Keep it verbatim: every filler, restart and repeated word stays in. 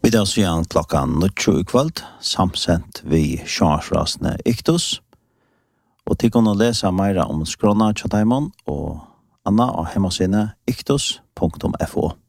Vi da sier klokkan nitjo i kveld, samsent vi sjansrasene Iktus. Og til kunne lese mer om skrona Tjataimon og Anna og hemmasine iktus punktum f o.